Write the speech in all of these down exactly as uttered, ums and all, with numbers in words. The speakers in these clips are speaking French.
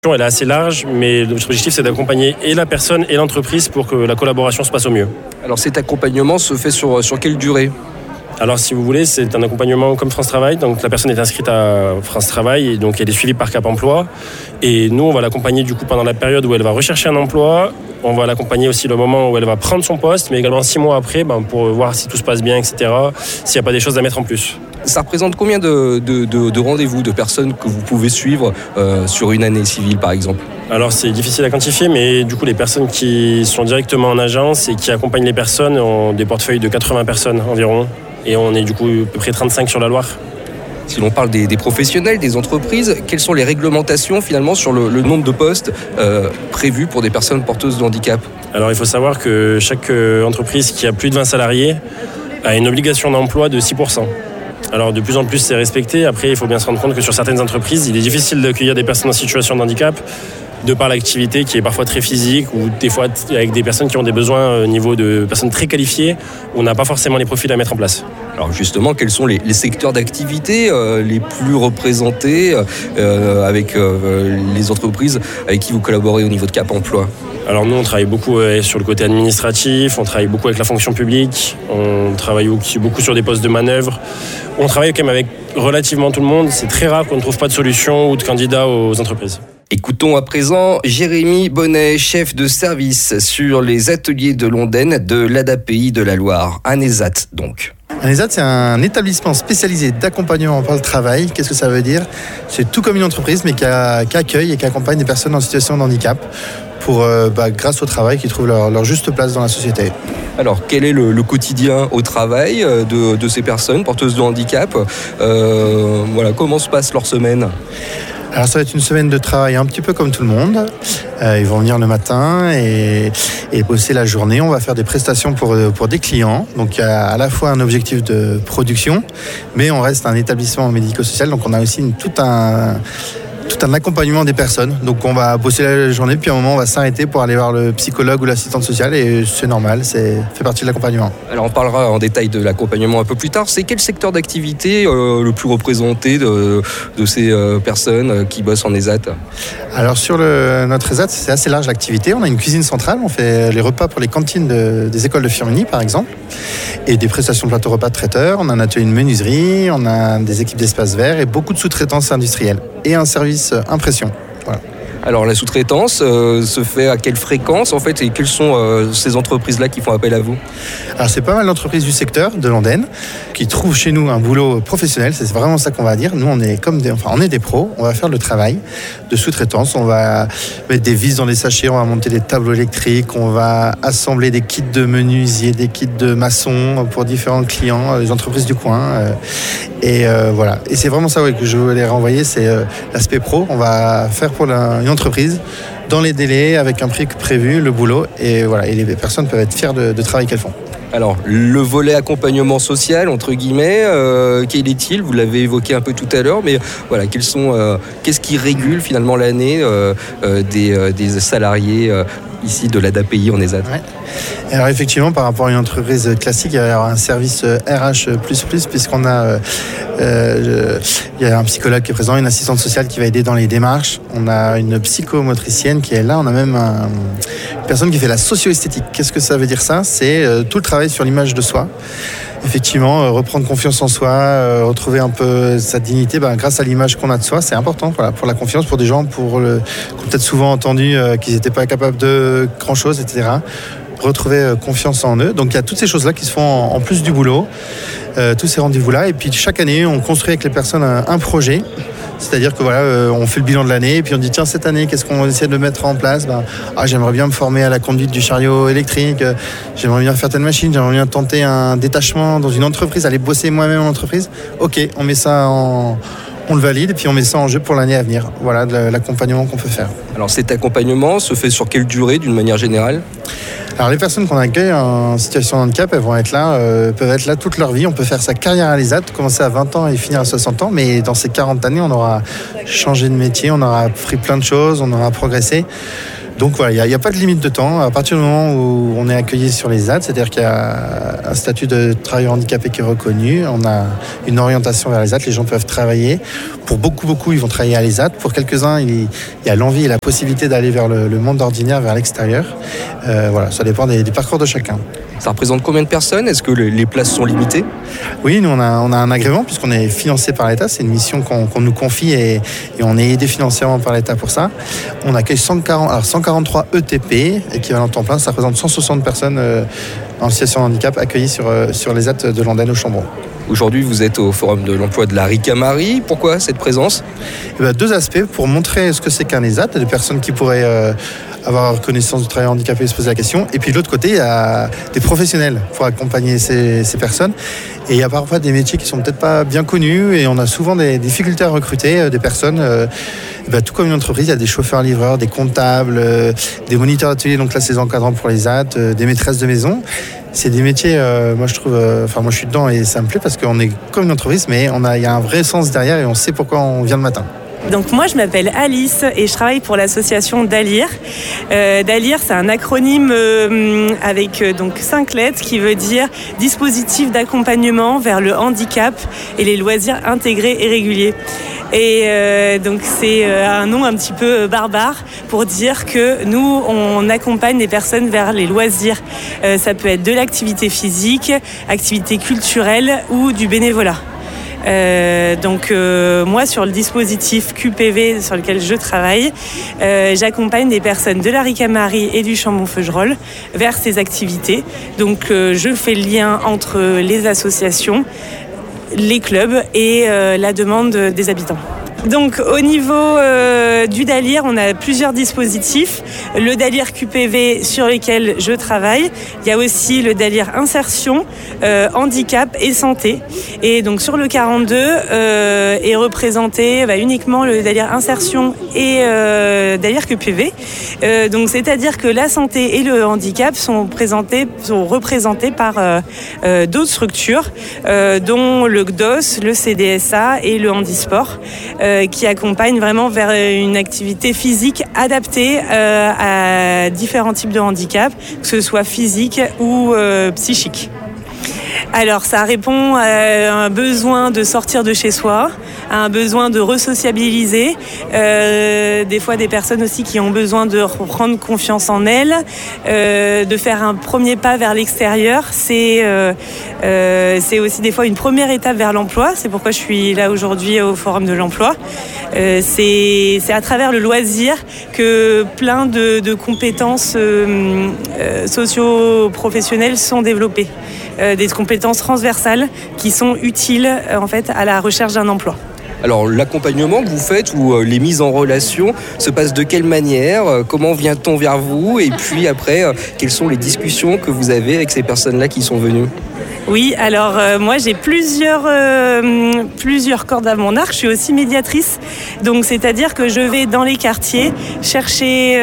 Elle est assez large, mais notre objectif c'est d'accompagner et la personne et l'entreprise pour que la collaboration se passe au mieux. Alors cet accompagnement se fait sur, sur quelle durée ? Alors si vous voulez, c'est un accompagnement comme France Travail, donc la personne est inscrite à France Travail et donc elle est suivie par Cap Emploi. Et nous on va l'accompagner du coup pendant la période où elle va rechercher un emploi, on va l'accompagner aussi le moment où elle va prendre son poste, mais également six mois après ben, pour voir si tout se passe bien, et cetera, s'il n'y a pas des choses à mettre en plus. Ça représente combien de, de, de, de rendez-vous, de personnes que vous pouvez suivre euh, sur une année civile par exemple ? Alors c'est difficile à quantifier, mais du coup les personnes qui sont directement en agence et qui accompagnent les personnes ont des portefeuilles de quatre-vingts personnes environ. Et on est du coup à peu près trente-cinq sur la Loire. Si l'on parle des, des professionnels, des entreprises, quelles sont les réglementations finalement sur le, le nombre de postes euh, prévus pour des personnes porteuses de handicap ? Alors il faut savoir que chaque entreprise qui a plus de vingt salariés a une obligation d'emploi de six pour cent. Alors de plus en plus c'est respecté. Après il faut bien se rendre compte que sur certaines entreprises, il est difficile d'accueillir des personnes en situation de handicap de par l'activité qui est parfois très physique ou des fois avec des personnes qui ont des besoins au niveau de personnes très qualifiées où on n'a pas forcément les profils à mettre en place. Alors justement, quels sont les, les secteurs d'activité euh, les plus représentés euh, avec euh, les entreprises avec qui vous collaborez au niveau de Cap Emploi ? Alors nous, on travaille beaucoup sur le côté administratif, on travaille beaucoup avec la fonction publique, on travaille aussi beaucoup sur des postes de manœuvre. On travaille quand même avec relativement tout le monde. C'est très rare qu'on ne trouve pas de solution ou de candidat aux entreprises. Écoutons à présent Jérémy Bonnet, chef de service sur les ateliers de Londaine de l'A D A P I de la Loire, un ESAT donc. Un ESAT, c'est un établissement spécialisé d'accompagnement par le travail. Qu'est-ce que ça veut dire ? C'est tout comme une entreprise, mais qui, a, qui accueille et qui accompagne des personnes en situation de handicap pour, euh, bah, grâce au travail, qui trouvent leur, leur juste place dans la société. Alors, quel est le, le quotidien au travail de, de ces personnes porteuses de handicap ? euh, voilà, Comment se passe leur semaine ? Alors ça va être une semaine de travail un petit peu comme tout le monde. Euh, ils vont venir le matin et, et bosser la journée. On va faire des prestations pour, pour des clients. Donc il y a à la fois un objectif de production, mais on reste un établissement médico-social. Donc on a aussi une, tout un... tout un accompagnement des personnes. Donc on va bosser la journée, puis à un moment on va s'arrêter pour aller voir le psychologue ou l'assistante sociale et c'est normal, c'est fait partie de l'accompagnement. Alors on parlera en détail de l'accompagnement un peu plus tard. C'est quel secteur d'activité euh, le plus représenté de, de ces euh, personnes qui bossent en ESAT ? Alors sur le, notre ESAT, c'est assez large l'activité. On a une cuisine centrale, on fait les repas pour les cantines de, des écoles de Firminy par exemple, et des prestations de plateau repas de traiteurs. On a un atelier de menuiserie, on a des équipes d'espaces verts et beaucoup de sous-traitance industrielle et un service impression. Voilà. Alors la sous-traitance euh, se fait à quelle fréquence en fait et quelles sont euh, ces entreprises-là qui font appel à vous ? Alors c'est pas mal d'entreprises du secteur de Londaine qui trouvent chez nous un boulot professionnel, c'est vraiment ça qu'on va dire. Nous on est comme des, enfin on est des pros, on va faire le travail de sous-traitance, on va mettre des vis dans les sachets, on va monter des tableaux électriques, on va assembler des kits de menuisiers, des kits de maçons pour différents clients, les entreprises du coin. Euh, et euh, voilà. Et c'est vraiment ça ouais, que je voulais renvoyer, c'est euh, l'aspect pro. On va faire pour la, une entreprise dans les délais, avec un prix prévu, le boulot, et voilà. Et les personnes peuvent être fières de, de travail qu'elles font. Alors, le volet accompagnement social, entre guillemets, euh, quel est-il ? Vous l'avez évoqué un peu tout à l'heure, mais voilà, quels sont, euh, qu'est-ce qui régule finalement l'année euh, euh, des, euh, des salariés euh, ici de l'A D A P I en ESAT ? Ouais. Alors effectivement, par rapport à une entreprise classique, il y a un service R H plus plus, puisqu'on a, euh, il y a un psychologue qui est présent, une assistante sociale qui va aider dans les démarches. On a une psychomotricienne qui est là. On a même un, une personne qui fait la socio-esthétique. Qu'est-ce que ça veut dire ça ? C'est euh, tout le travail sur l'image de soi. Effectivement, euh, reprendre confiance en soi, euh, retrouver un peu sa dignité ben, grâce à l'image qu'on a de soi, c'est important voilà, pour la confiance, pour des gens pour le, qui ont peut-être souvent entendu euh, qu'ils n'étaient pas capables de grand-chose, et cetera. Retrouver euh, confiance en eux. Donc il y a toutes ces choses-là qui se font en, en plus du boulot, euh, tous ces rendez-vous-là. Et puis chaque année, on construit avec les personnes un, un projet. C'est-à-dire que voilà, euh, on fait le bilan de l'année et puis on dit tiens cette année qu'est-ce qu'on essaie de mettre en place ? Ben, ah j'aimerais bien me former à la conduite du chariot électrique, euh, j'aimerais bien faire telle machine, j'aimerais bien tenter un détachement dans une entreprise, aller bosser moi-même en entreprise. Ok, on met ça en, on le valide et puis on met ça en jeu pour l'année à venir. Voilà de l'accompagnement qu'on peut faire. Alors cet accompagnement se fait sur quelle durée d'une manière générale ? Alors les personnes qu'on accueille en situation de handicap, elles vont être là, euh, peuvent être là toute leur vie. On peut faire sa carrière à l'ESAT, commencer à vingt ans et finir à soixante ans, mais dans ces quarante années, on aura changé de métier, on aura appris plein de choses, on aura progressé. Donc voilà, il n'y a, a pas de limite de temps. À partir du moment où on est accueilli sur les Z A D, c'est-à-dire qu'il y a un statut de travailleur handicapé qui est reconnu, on a une orientation vers les Z A D, les gens peuvent travailler. Pour beaucoup, beaucoup, ils vont travailler à les Z A D. Pour quelques-uns, il, il y a l'envie et la possibilité d'aller vers le, le monde ordinaire, vers l'extérieur. Euh, voilà, ça dépend des, des parcours de chacun. Ça représente combien de personnes? Est-ce que les places sont limitées? Oui, nous on a, on a un agrément puisqu'on est financé par l'État. C'est une mission qu'on, qu'on nous confie et, et on est aidé financièrement par l'État pour ça. On accueille cent quarante, alors cent quarante-trois E T P, équivalent temps plein. Ça représente cent soixante personnes euh, en situation de handicap accueillies sur, euh, sur les Z A D de Landenne au Chambon. Aujourd'hui, vous êtes au Forum de l'emploi de la Ricamarie. Pourquoi cette présence? Eh bien, deux aspects. Pour montrer ce que c'est qu'un E S A D, des personnes qui pourraient euh, avoir connaissance du travail handicapé et se poser la question. Et puis de l'autre côté, il y a des professionnels pour accompagner ces, ces personnes. Et il y a parfois des métiers qui sont peut-être pas bien connus et on a souvent des difficultés à recruter euh, des personnes. Euh, eh bien, tout comme une entreprise, il y a des chauffeurs-livreurs, des comptables, euh, des moniteurs d'atelier, donc là c'est des encadrants pour les Z A D, euh, des maîtresses de maison. C'est des métiers, euh, moi je trouve, enfin euh, moi je suis dedans et ça me plaît parce qu'on est comme une entreprise, mais on a, il y a un vrai sens derrière et on sait pourquoi on vient le matin. Donc moi je m'appelle Alice et je travaille pour l'association DALIR. Euh, DALIR c'est un acronyme euh, avec euh, donc cinq lettres qui veut dire dispositif d'accompagnement vers le handicap et les loisirs intégrés et réguliers. Et euh, donc c'est euh, un nom un petit peu barbare pour dire que nous on accompagne les personnes vers les loisirs. Euh, ça peut être de l'activité physique, activité culturelle ou du bénévolat. Euh, donc euh, moi sur le dispositif Q P V sur lequel je travaille, euh, j'accompagne des personnes de la Ricamarie et du Chambon-Feugerolles vers ces activités. Donc euh, je fais le lien entre les associations, les clubs et euh, la demande des habitants. Donc au niveau euh, du DALIR, on a plusieurs dispositifs. Le DALIR Q P V sur lequel je travaille. Il y a aussi le DALIR Insertion, euh, Handicap et Santé. Et donc sur le quarante-deux euh, est représenté bah, uniquement le DALIR Insertion et euh, DALIR Q P V. Euh, donc c'est-à-dire que la santé et le handicap sont présentés, sont représentés par euh, euh, d'autres structures, euh, dont le G D O S, le C D S A et le Handisport. Euh, qui accompagne vraiment vers une activité physique adaptée euh, à différents types de handicap, que ce soit physique ou euh, psychique. Alors ça répond à un besoin de sortir de chez soi, à un besoin de resociabiliser, euh, des fois des personnes aussi qui ont besoin de reprendre confiance en elles, euh, de faire un premier pas vers l'extérieur. C'est, euh, euh, c'est aussi des fois une première étape vers l'emploi. C'est pourquoi je suis là aujourd'hui au Forum de l'emploi. Euh, c'est, c'est à travers le loisir que plein de, de compétences euh, euh, socio-professionnelles sont développées. Euh, des compétences transversales qui sont utiles euh, en fait à la recherche d'un emploi. Alors l'accompagnement que vous faites ou euh, les mises en relation se passent de quelle manière? euh, Comment vient-on vers vous? Et puis après, euh, quelles sont les discussions que vous avez avec ces personnes-là qui sont venues? Oui, alors euh, moi j'ai plusieurs, euh, plusieurs cordes à mon arc. Je suis aussi médiatrice, donc c'est-à-dire que je vais dans les quartiers chercher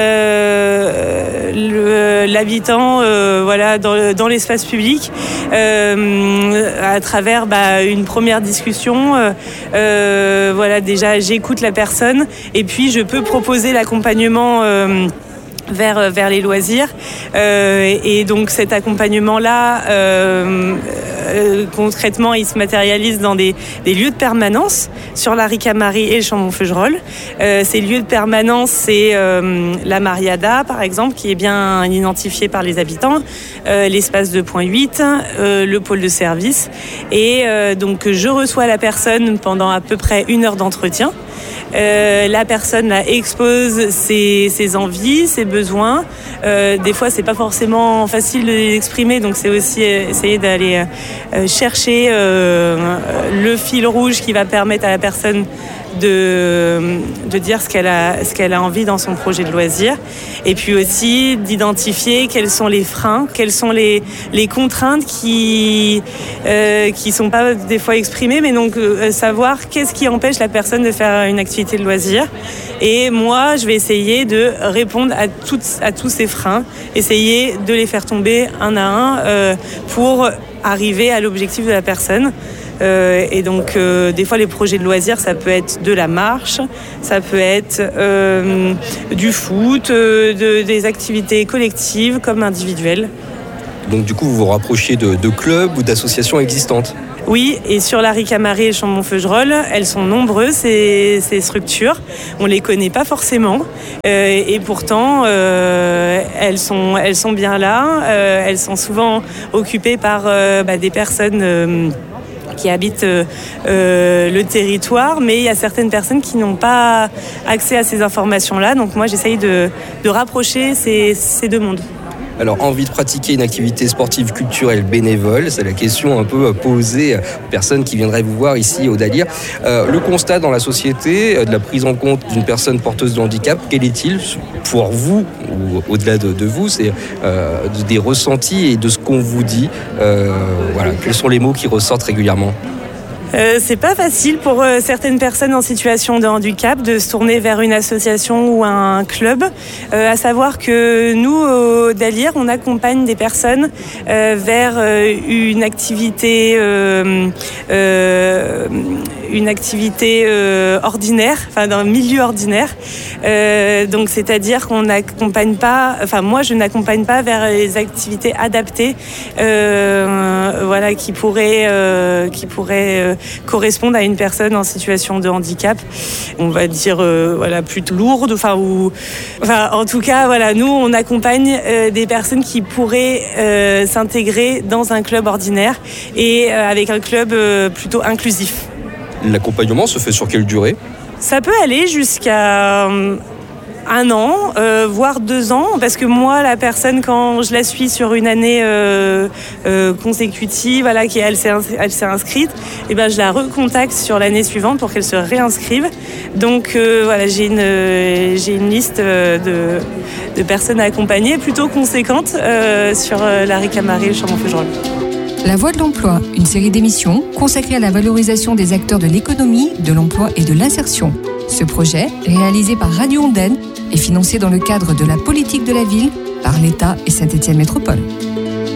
euh, le, l'habitant, euh, voilà, dans, dans l'espace public, euh, à travers bah, une première discussion. Euh, euh, voilà, déjà j'écoute la personne et puis je peux proposer l'accompagnement. Euh, vers vers les loisirs euh, et donc cet accompagnement là euh, euh, concrètement il se matérialise dans des, des lieux de permanence sur la Ricamarie et le Chambon-Feugerolles. Euh, ces lieux de permanence c'est euh, la Mariada par exemple qui est bien identifiée par les habitants, euh, l'espace deux point huit, euh, le pôle de service et euh, donc je reçois la personne pendant à peu près une heure d'entretien. Euh, la personne là, expose ses, ses envies, ses besoins. Euh, des fois, c'est pas forcément facile de les exprimer, donc c'est aussi euh, essayer d'aller euh, chercher euh, le fil rouge qui va permettre à la personne de, de dire ce qu'elle a, ce qu'elle a envie dans son projet de loisir. Et puis aussi d'identifier quels sont les freins, quelles sont les, les contraintes qui euh, qui sont pas des fois exprimées, mais donc euh, savoir qu'est-ce qui empêche la personne de faire une activité de loisir. Et moi, je vais essayer de répondre à, toutes, à tous ces freins, essayer de les faire tomber un à un euh, pour arriver à l'objectif de la personne. Euh, et donc, euh, des fois, les projets de loisirs, ça peut être de la marche, ça peut être euh, du foot, euh, de, des activités collectives comme individuelles. Donc du coup, vous vous rapprochez de, de clubs ou d'associations existantes? Oui, et sur la Ricamarie et Chambon-Feugerolles, elles sont nombreuses, ces, ces structures. On ne les connaît pas forcément. Euh, et pourtant, euh, elles, sont, elles sont bien là. Euh, elles sont souvent occupées par euh, bah, des personnes euh, qui habitent euh, euh, le territoire. Mais il y a certaines personnes qui n'ont pas accès à ces informations-là. Donc moi, j'essaye de, de rapprocher ces, ces deux mondes. Alors, envie de pratiquer une activité sportive culturelle bénévole, c'est la question un peu posée aux personnes qui viendraient vous voir ici au Dalir. Euh, le constat dans la société de la prise en compte d'une personne porteuse de handicap, quel est-il pour vous, ou au-delà de, de vous, c'est euh, des ressentis et de ce qu'on vous dit, euh, voilà, quels sont les mots qui ressortent régulièrement? Euh, c'est pas facile pour euh, certaines personnes en situation de handicap de se tourner vers une association ou un club. Euh, à savoir que nous, au Dalir, on accompagne des personnes euh, vers euh, une activité, euh, euh, une activité euh, ordinaire, enfin dans le milieu ordinaire. Euh, donc c'est-à-dire qu'on n'accompagne pas, enfin moi je n'accompagne pas vers les activités adaptées, euh, voilà, qui pourraient, euh, qui pourraient euh, correspondent à une personne en situation de handicap, on va dire euh, voilà, plutôt lourde, enfin ou enfin en tout cas voilà, nous on accompagne euh, des personnes qui pourraient euh, s'intégrer dans un club ordinaire et euh, avec un club euh, plutôt inclusif. L'accompagnement se fait sur quelle durée? Ça peut aller jusqu'à euh, un an, euh, voire deux ans, parce que moi, la personne, quand je la suis sur une année euh, euh, consécutive, voilà, qui elle s'est, elle s'est inscrite, et ben je la recontacte sur l'année suivante pour qu'elle se réinscrive. Donc euh, voilà, j'ai une euh, j'ai une liste de de personnes à accompagner plutôt conséquente euh, sur euh, la Ricamarie et le Chambon-Feugerolles. La Voix de l'emploi, une série d'émissions consacrée à la valorisation des acteurs de l'économie, de l'emploi et de l'insertion. Ce projet, réalisé par Radio Ondaine, est financé dans le cadre de la politique de la ville par l'État et Saint-Étienne Métropole.